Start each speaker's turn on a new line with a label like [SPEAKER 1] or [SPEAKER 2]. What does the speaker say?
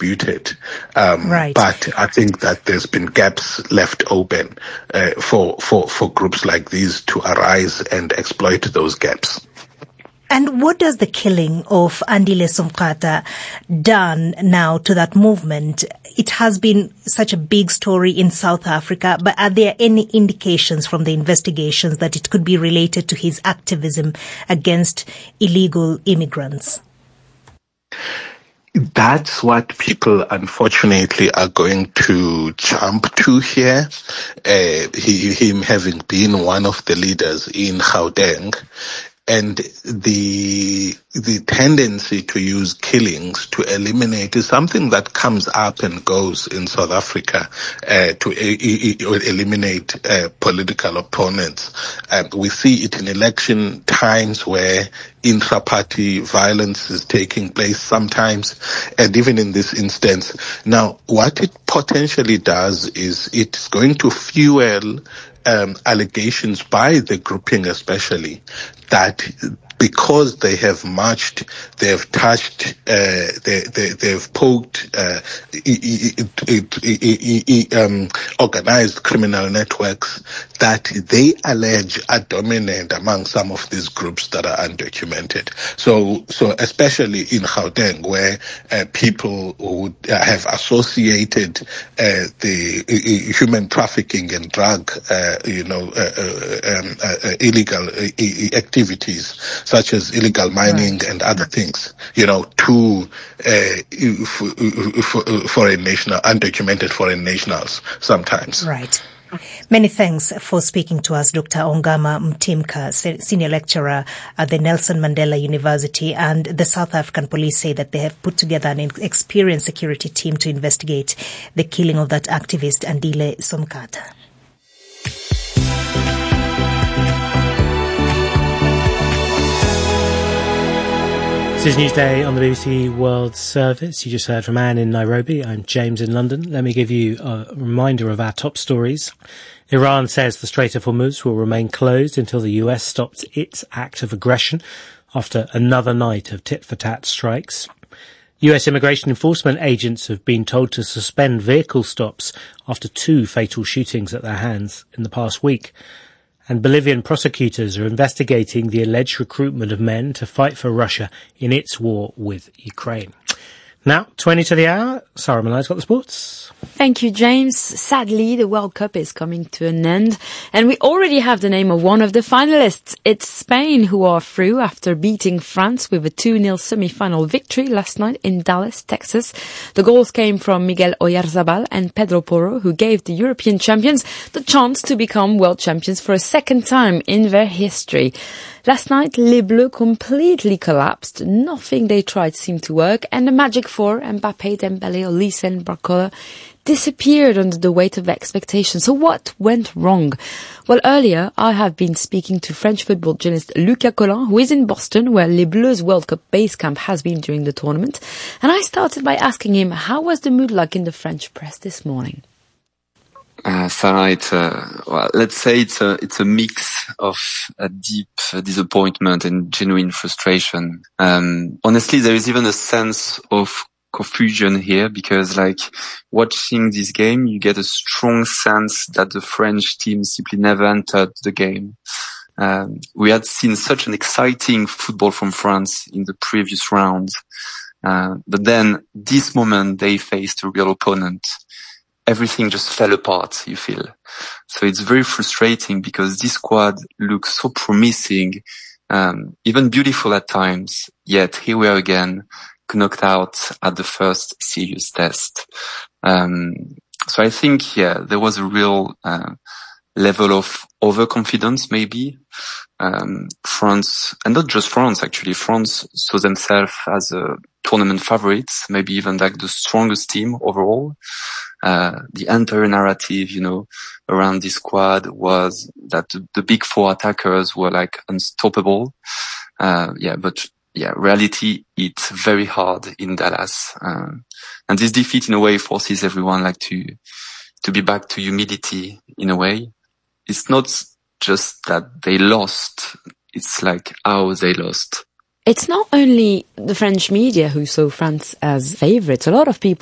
[SPEAKER 1] undisputed.
[SPEAKER 2] Right.
[SPEAKER 1] But I think that there's been gaps left open for groups like these to arise and exploit those gaps.
[SPEAKER 2] And what does the killing of Andile Somkata done now to that movement? It has been such a big story in South Africa, but are there any indications from the investigations that it could be related to his activism against illegal immigrants?
[SPEAKER 1] That's what people, unfortunately, are going to jump to here. Him having been one of the leaders in Gauteng, and the tendency to use killings to eliminate is something that comes up and goes in South Africa, to eliminate political opponents. We see it in election times where intra-party violence is taking place sometimes, and even in this instance. Now, what it potentially does is it's going to fuel allegations by the grouping especially that because they have marched, they have touched, they've poked organized criminal networks that they allege are dominant among some of these groups that are undocumented. So especially in Gauteng, where people would have associated the human trafficking and drug, illegal activities, such as illegal mining and other things, to undocumented foreign nationals sometimes.
[SPEAKER 2] Right. Many thanks for speaking to us, Dr. Ongama Mtimka, Senior Lecturer at the Nelson Mandela University, and the South African Police say that they have put together an experienced security team to investigate the killing of that activist, Andile Somkata.
[SPEAKER 3] This is Newsday on the BBC World Service. You just heard from Anne in Nairobi. I'm James in London. Let me give you a reminder of our top stories. Iran says the Strait of Hormuz will remain closed until the US stops its act of aggression after another night of tit-for-tat strikes. US immigration enforcement agents have been told to suspend vehicle stops after 2 fatal shootings at their hands in the past week. And Bolivian prosecutors are investigating the alleged recruitment of men to fight for Russia in its war with Ukraine. Now, 20 to the hour. Sarah Malay's got the sports.
[SPEAKER 4] Thank you, James. Sadly, the World Cup is coming to an end, and we already have the name of one of the finalists. It's Spain who are through after beating France with a 2-0 semi-final victory last night in Dallas, Texas. The goals came from Miguel Oyarzabal and Pedro Porro, who gave the European champions the chance to become world champions for a second time in their history. Last night, Les Bleus completely collapsed. Nothing they tried seemed to work, and the Magic Four, Mbappé, Dembélé, Olise and Barcola, disappeared under the weight of expectations. So what went wrong? Well, earlier, I have been speaking to French football journalist Lucas Collin, who is in Boston, where Les Bleus World Cup base camp has been during the tournament. And I started by asking him, how was the mood like in the French press this morning?
[SPEAKER 5] Sarah, let's say it's a mix of a deep disappointment and genuine frustration. Honestly, there is even a sense of confusion here because, watching this game, you get a strong sense that the French team simply never entered the game. We had seen such an exciting football from France in the previous round. But then this moment they faced a real opponent. Everything just fell apart, you feel. So it's very frustrating because this squad looks so promising, even beautiful at times, yet here we are again, knocked out at the first serious test. So I think, there was a real level of overconfidence maybe. France, and not just France actually, France saw themselves as a tournament favorites, maybe even the strongest team overall. The entire narrative, around this squad was that the big 4 attackers were unstoppable. Reality, it's very hard in Dallas. And this defeat in a way forces everyone to be back to humility in a way. It's not just that they lost, it's how they lost.
[SPEAKER 4] It's not only the French media who saw France as favourites. A lot of people